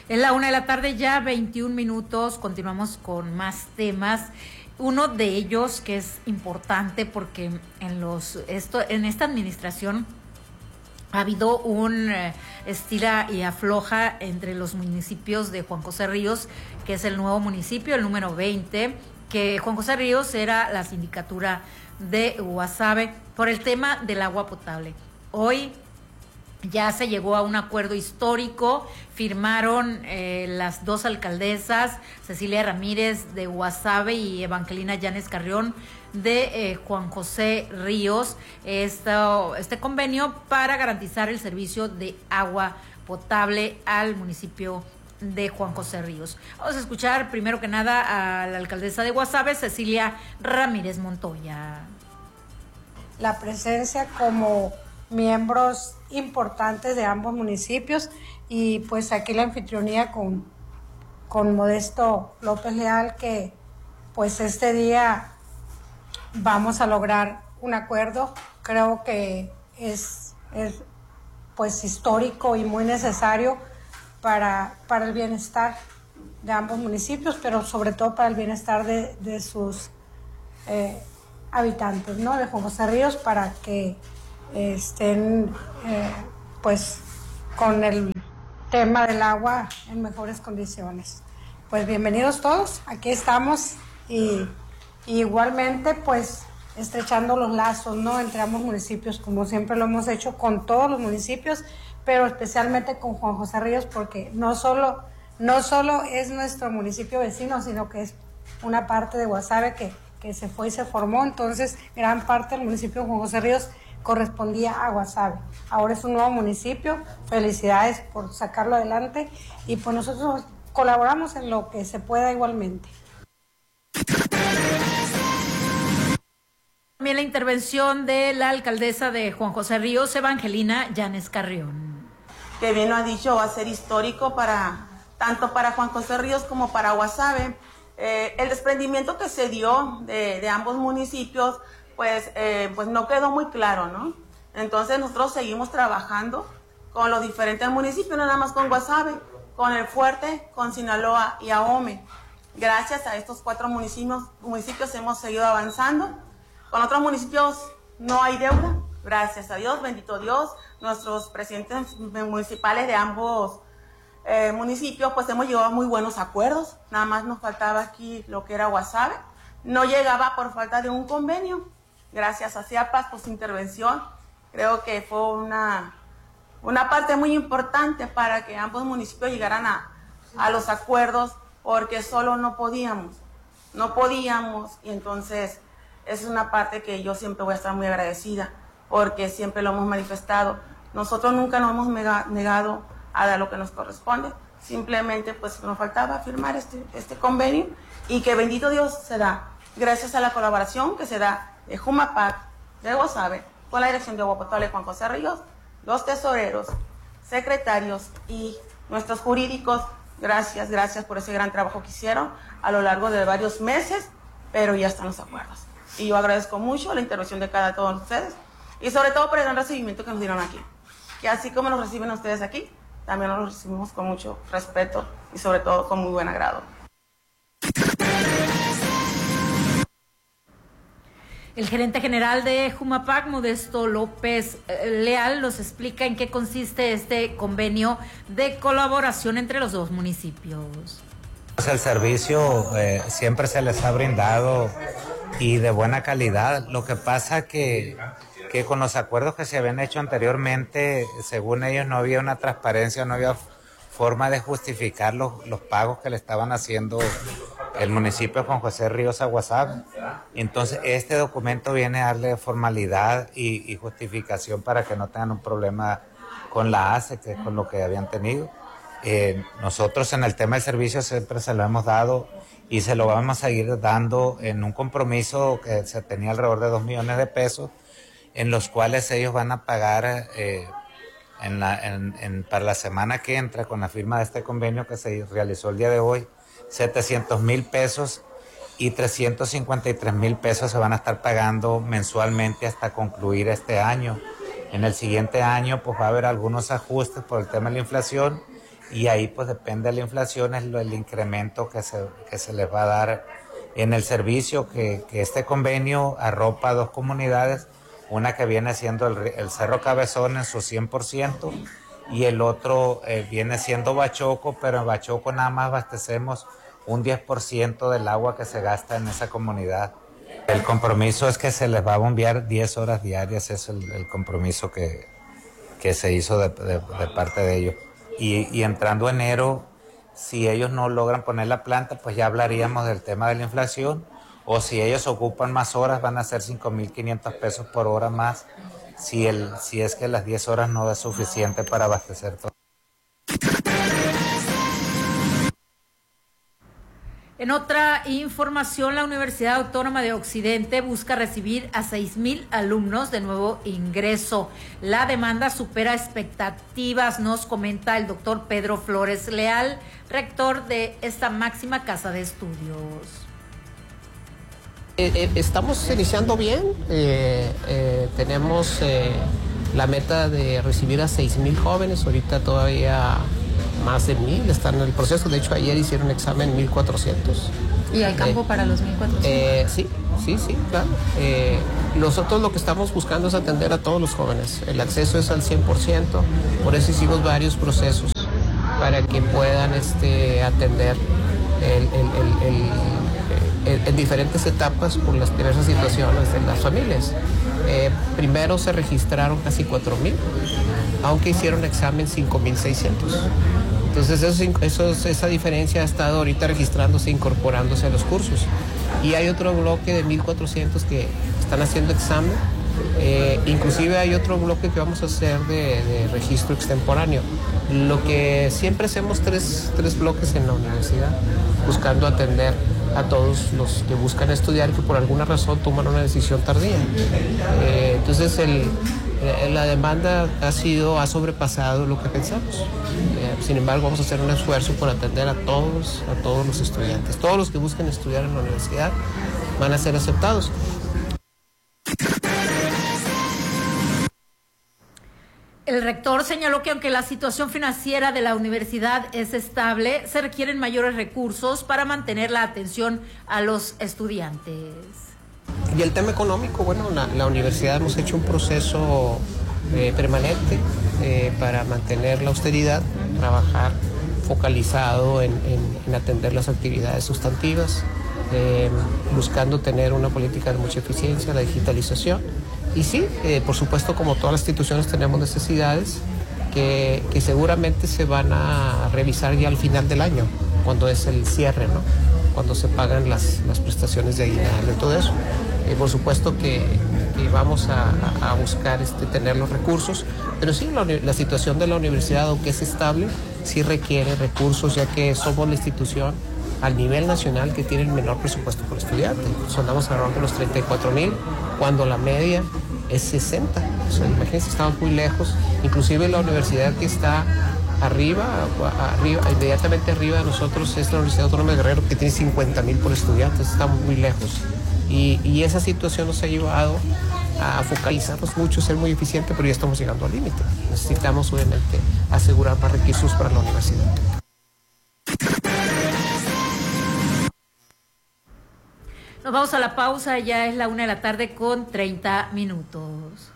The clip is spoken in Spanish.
Es la 1 de la tarde, ya 21 minutos. Continuamos con más temas. Uno de ellos que es importante porque en esta administración ha habido un estira y afloja entre los municipios de Juan José Ríos, que es el nuevo municipio, el número 20, que Juan José Ríos era la sindicatura de Guasave por el tema del agua potable. Hoy ya se llegó a un acuerdo histórico, firmaron las dos alcaldesas, Cecilia Ramírez de Guasave y Evangelina Llanes Carrión de Juan José Ríos, este convenio para garantizar el servicio de agua potable al municipio de Juan José Ríos. Vamos a escuchar primero que nada a la alcaldesa de Guasave, Cecilia Ramírez Montoya. La presencia como miembros importantes de ambos municipios y pues aquí la anfitrionía con Modesto López Leal, que pues este día vamos a lograr un acuerdo. Creo que es pues histórico y muy necesario para el bienestar de ambos municipios, pero sobre todo para el bienestar de sus habitantes, ¿no? De Juan José Ríos, para que estén pues con el tema del agua en mejores condiciones. Pues bienvenidos todos, aquí estamos y igualmente pues estrechando los lazos, ¿no? Entre ambos municipios, como siempre lo hemos hecho con todos los municipios, pero especialmente con Juan José Ríos, porque no solo es nuestro municipio vecino, sino que es una parte de Guasave que se fue y se formó. Entonces gran parte del municipio de Juan José Ríos correspondía a Guasave. Ahora es un nuevo municipio, felicidades por sacarlo adelante y pues nosotros colaboramos en lo que se pueda igualmente. También la intervención de la alcaldesa de Juan José Ríos, Evangelina Llanes Carrión. Que bien lo ha dicho, va a ser histórico tanto para Juan José Ríos como para Guasave. El desprendimiento que se dio de ambos municipios pues no quedó muy claro, ¿no? Entonces nosotros seguimos trabajando con los diferentes municipios, no nada más con Guasave, con El Fuerte, con Sinaloa y Ahome. Gracias a estos 4 municipios hemos seguido avanzando. Con otros municipios no hay deuda, gracias a Dios, bendito Dios. Nuestros presidentes municipales de ambos municipios pues hemos llegado a muy buenos acuerdos. Nada más nos faltaba aquí lo que era Guasave. No llegaba por falta de un convenio. Gracias a CIAPAS por su intervención. Creo que fue una parte muy importante para que ambos municipios llegaran a los acuerdos, porque solo no podíamos, y entonces es una parte que yo siempre voy a estar muy agradecida, porque siempre lo hemos manifestado. Nosotros nunca nos hemos negado a dar lo que nos corresponde, simplemente pues nos faltaba firmar este convenio, y que bendito Dios se da, gracias a la colaboración que se da de Jumapac, de Guasave, con la Dirección de Agua Potable de Juan José Ríos, los tesoreros, secretarios y nuestros jurídicos. Gracias por ese gran trabajo que hicieron a lo largo de varios meses, pero ya están los acuerdos. Y yo agradezco mucho la intervención de todos ustedes, y sobre todo por el gran recibimiento que nos dieron aquí. Que así como nos reciben ustedes aquí, también nos recibimos con mucho respeto y sobre todo con muy buen agrado. El gerente general de Jumapac, Modesto López Leal, nos explica en qué consiste este convenio de colaboración entre los dos municipios. El servicio siempre se les ha brindado y de buena calidad. Lo que pasa que con los acuerdos que se habían hecho anteriormente, según ellos no había una transparencia, no había forma de justificar los pagos que le estaban haciendo el municipio de Juan José Ríos a Guasave. Entonces este documento viene a darle formalidad y justificación para que no tengan un problema con la ACE, que es con lo que habían tenido. Nosotros en el tema del servicio siempre se lo hemos dado y se lo vamos a seguir dando en un compromiso que se tenía alrededor de 2 millones de pesos, en los cuales ellos van a pagar para la semana que entra, con la firma de este convenio que se realizó el día de hoy, 700,000 pesos, y 353,000 pesos se van a estar pagando mensualmente hasta concluir este año. En el siguiente año pues va a haber algunos ajustes por el tema de la inflación, y ahí pues depende de la inflación, es el incremento que se les va a dar en el servicio, que este convenio arropa 2 comunidades, una que viene siendo el Cerro Cabezón en su 100%, y el otro viene siendo Bachoco, pero en Bachoco nada más abastecemos un 10% del agua que se gasta en esa comunidad. El compromiso es que se les va a bombear 10 horas diarias, es el compromiso que se hizo de parte de ellos. Y entrando enero, si ellos no logran poner la planta, pues ya hablaríamos del tema de la inflación, o si ellos ocupan más horas, van a ser 5,500 pesos por hora más, si es que las 10 horas no es suficiente para abastecer todo. En otra información, la Universidad Autónoma de Occidente busca recibir a 6,000 alumnos de nuevo ingreso. La demanda supera expectativas, nos comenta el doctor Pedro Flores Leal, rector de esta máxima casa de estudios. Estamos iniciando bien, tenemos la meta de recibir a 6,000 jóvenes, ahorita todavía más de 1,000 están en el proceso. De hecho, ayer hicieron examen 1,400. ¿Y hay campo para los 1,400? Sí, claro. Nosotros lo que estamos buscando es atender a todos los jóvenes. El acceso es al 100%, por eso hicimos varios procesos para que puedan atender en diferentes etapas por las diversas situaciones de las familias. Primero se registraron casi 4,000, aunque hicieron examen 5,600. Entonces esa diferencia ha estado ahorita registrándose, incorporándose a los cursos. Y hay otro bloque de 1,400 que están haciendo examen. Inclusive hay otro bloque que vamos a hacer de registro extemporáneo. Lo que siempre hacemos tres bloques en la universidad, buscando atender a todos los que buscan estudiar y que por alguna razón toman una decisión tardía. Entonces la demanda ha sobrepasado lo que pensamos. Sin embargo, vamos a hacer un esfuerzo por atender a todos los estudiantes. Todos los que busquen estudiar en la universidad van a ser aceptados. El rector señaló que aunque la situación financiera de la universidad es estable, se requieren mayores recursos para mantener la atención a los estudiantes. Y el tema económico, bueno, la universidad hemos hecho un proceso permanente para mantener la austeridad, trabajar focalizado en atender las actividades sustantivas, buscando tener una política de mucha eficiencia, la digitalización. Y sí, por supuesto, como todas las instituciones tenemos necesidades que seguramente se van a revisar ya al final del año, cuando es el cierre, ¿no? Cuando se pagan las prestaciones de aguinaldo y todo eso. Por supuesto que vamos a buscar tener los recursos, pero sí, la situación de la universidad, aunque es estable, sí requiere recursos, ya que somos la institución al nivel nacional que tiene el menor presupuesto por estudiante. Sonamos alrededor de los 34,000, cuando la media es 60. O sea, imagínense, estamos muy lejos. Inclusive la universidad que está inmediatamente arriba de nosotros es la Universidad Autónoma de Guerrero, que tiene 50,000 por estudiantes, estamos muy lejos. Y esa situación nos ha llevado a focalizarnos mucho, ser muy eficiente, pero ya estamos llegando al límite. Necesitamos, obviamente, asegurar más recursos para la universidad. Nos vamos a la pausa, ya es la 1:30 p.m.